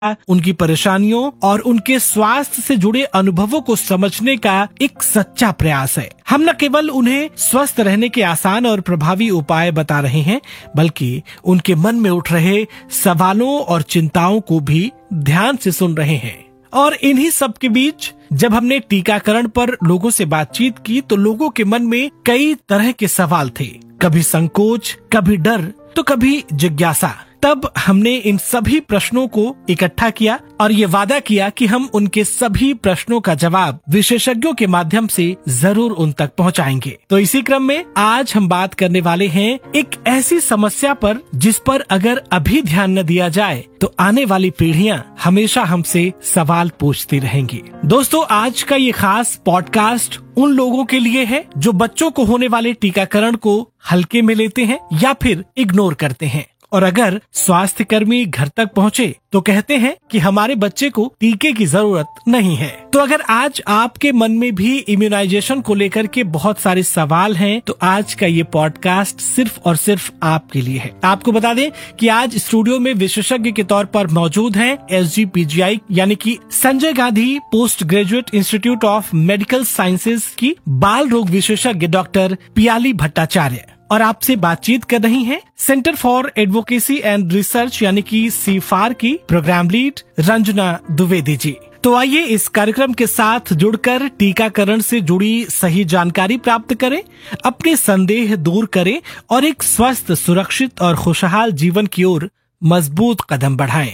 उनकी परेशानियों और उनके स्वास्थ्य से जुड़े अनुभवों को समझने का एक सच्चा प्रयास है। हम न केवल उन्हें स्वस्थ रहने के आसान और प्रभावी उपाय बता रहे हैं, बल्कि उनके मन में उठ रहे सवालों और चिंताओं को भी ध्यान से सुन रहे हैं। और इन्हीं सब के बीच जब हमने टीकाकरण पर लोगों से बातचीत की तो लोगों के मन में कई तरह के सवाल थे, कभी संकोच, कभी डर, तो कभी जिज्ञासा। तब हमने इन सभी प्रश्नों को इकट्ठा किया और ये वादा किया कि हम उनके सभी प्रश्नों का जवाब विशेषज्ञों के माध्यम से जरूर उन तक पहुंचाएंगे। तो इसी क्रम में आज हम बात करने वाले हैं एक ऐसी समस्या पर जिस पर अगर अभी ध्यान न दिया जाए तो आने वाली पीढ़ियां हमेशा हमसे सवाल पूछती रहेंगी। दोस्तों, आज का ये खास पॉडकास्ट उन लोगों के लिए है जो बच्चों को होने वाले टीकाकरण को हल्के में लेते हैं या फिर इग्नोर करते हैं। और अगर स्वास्थ्य कर्मी घर तक पहुँचे तो कहते हैं कि हमारे बच्चे को टीके की जरूरत नहीं है। तो अगर आज आपके मन में भी इम्यूनाइजेशन को लेकर के बहुत सारे सवाल हैं, तो आज का ये पॉडकास्ट सिर्फ और सिर्फ आपके लिए है। आपको बता दें कि आज स्टूडियो में विशेषज्ञ के तौर पर मौजूद हैं SGPGI यानी कि Sanjay Gandhi post graduate institute of medical sciences की बाल रोग विशेषज्ञ डॉक्टर पियाली भट्टाचार्य, और आपसे बातचीत कर रही हैं centre for advocacy and research यानी कि CFAR की प्रोग्राम लीड रंजना द्विवेदी जी। तो आइए इस कार्यक्रम के साथ जुड़कर टीकाकरण से जुड़ी सही जानकारी प्राप्त करें, अपने संदेह दूर करें और एक स्वस्थ, सुरक्षित और खुशहाल जीवन की ओर मजबूत कदम बढ़ाएं।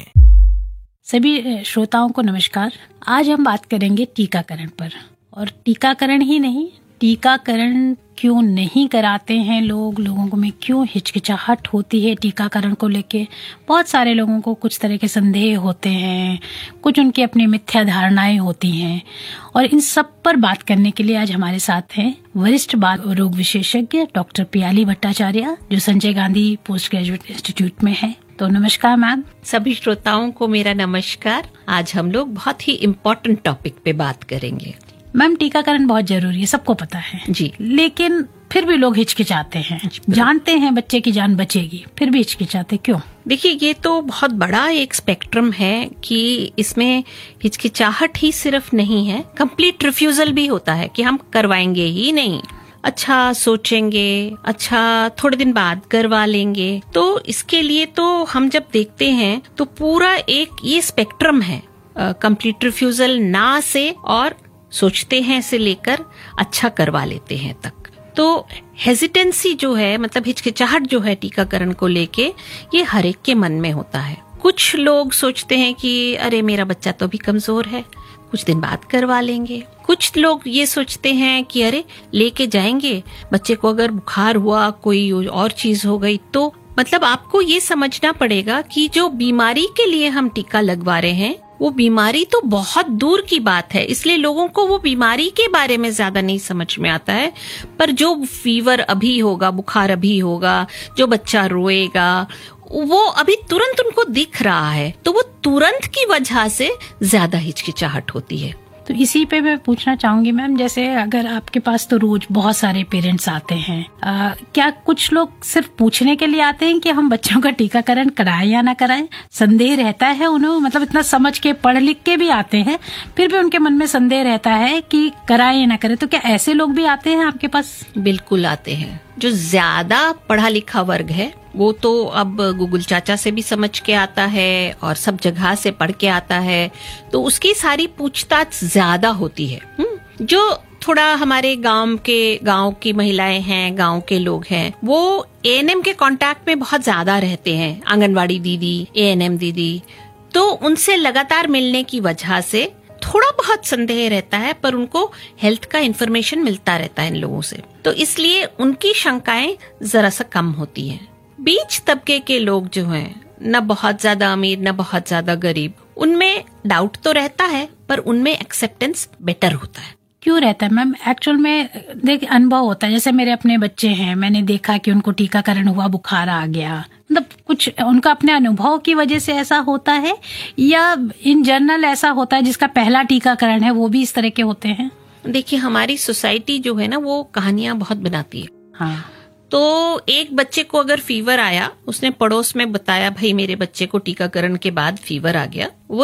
सभी श्रोताओं को नमस्कार। आज हम बात करेंगे टीकाकरण पर, और टीकाकरण ही नहीं, टीकाकरण क्यों नहीं कराते हैं लोगों में क्यों हिचकिचाहट होती है टीकाकरण को लेके। बहुत सारे लोगों को कुछ तरह के संदेह होते हैं, कुछ उनकी अपनी मिथ्या धारणाएं होती हैं, और इन सब पर बात करने के लिए आज हमारे साथ हैं वरिष्ठ बाल रोग विशेषज्ञ डॉक्टर पियाली भट्टाचार्य, जो Sanjay Gandhi post graduate institute में है। तो नमस्कार मैम। सभी श्रोताओं को मेरा नमस्कार। आज हम लोग बहुत ही इम्पोर्टेंट टॉपिक पे बात करेंगे। मैम, टीकाकरण बहुत जरूरी है, सबको पता है जी, लेकिन फिर भी लोग हिचकिचाते हैं। जानते हैं बच्चे की जान बचेगी, फिर भी हिचकिचाते क्यों? देखिए, ये तो बहुत बड़ा एक स्पेक्ट्रम है कि इसमें हिचकिचाहट ही सिर्फ नहीं है, कंप्लीट रिफ्यूजल भी होता है कि हम करवाएंगे ही नहीं, अच्छा सोचेंगे, अच्छा थोड़े दिन बाद करवा लेंगे। तो इसके लिए तो हम जब देखते हैं तो पूरा एक ये स्पेक्ट्रम है, कंप्लीट रिफ्यूजल ना से और सोचते हैं से लेकर अच्छा करवा लेते हैं तक। तो हेजिटेंसी जो है, मतलब हिचकिचाहट जो है टीकाकरण को लेके, ये हर एक के मन में होता है। कुछ लोग सोचते हैं कि अरे मेरा बच्चा तो अभी कमजोर है, कुछ दिन बाद करवा लेंगे। कुछ लोग ये सोचते हैं कि अरे लेके जाएंगे बच्चे को, अगर बुखार हुआ, कोई और चीज हो गई तो। मतलब आपको ये समझना पड़ेगा कि जो बीमारी के लिए हम टीका लगवा रहे हैं वो बीमारी तो बहुत दूर की बात है, इसलिए लोगों को वो बीमारी के बारे में ज्यादा नहीं समझ में आता है। पर जो फीवर अभी होगा, बुखार अभी होगा, जो बच्चा रोएगा, वो अभी तुरंत उनको दिख रहा है, तो वो तुरंत की वजह से ज्यादा हिचकिचाहट होती है। तो इसी पे मैं पूछना चाहूंगी मैम, जैसे अगर आपके पास तो रोज बहुत सारे पेरेंट्स आते हैं, क्या कुछ लोग सिर्फ पूछने के लिए आते हैं कि हम बच्चों का टीकाकरण कराएं या ना कराएं? संदेह रहता है उन्हें, मतलब इतना समझ के पढ़ लिख के भी आते हैं, फिर भी उनके मन में संदेह रहता है कि कराएं या ना करें। तो क्या ऐसे लोग भी आते हैं आपके पास? बिल्कुल आते हैं। जो ज्यादा पढ़ा लिखा वर्ग है वो तो अब गूगल चाचा से भी समझ के आता है और सब जगह से पढ़ के आता है, तो उसकी पूछताछ ज्यादा होती है। जो थोड़ा हमारे गांव की महिलाएं हैं, गांव के लोग हैं, वो ANM के कांटेक्ट में बहुत ज्यादा रहते हैं, आंगनवाड़ी दीदी, ANM दीदी, तो उनसे लगातार मिलने की वजह से थोड़ा बहुत संदेह रहता है, पर उनको हेल्थ का इन्फॉर्मेशन मिलता रहता है इन लोगों से, तो इसलिए उनकी शंकाएं जरा सा कम होती हैं। बीच तबके के लोग जो हैं, न बहुत ज्यादा अमीर न बहुत ज्यादा गरीब, उनमें डाउट तो रहता है, पर उनमें एक्सेप्टेंस बेटर होता है। क्यों रहता है मैम? एक्चुअल में देखिए अनुभव होता है, जैसे मेरे अपने बच्चे हैं, मैंने देखा कि उनको टीकाकरण हुआ, बुखार आ गया, मतलब कुछ उनका अपने अनुभव की वजह से ऐसा होता है, या इन जनरल ऐसा होता है जिसका पहला टीकाकरण है वो भी इस तरह के होते हैं? देखिए, हमारी सोसाइटी जो है ना, वो कहानियां बहुत बनाती है। हाँ, तो एक बच्चे को अगर फीवर आया, उसने पड़ोस में बताया भाई मेरे बच्चे को टीकाकरण के बाद फीवर आ गया, वो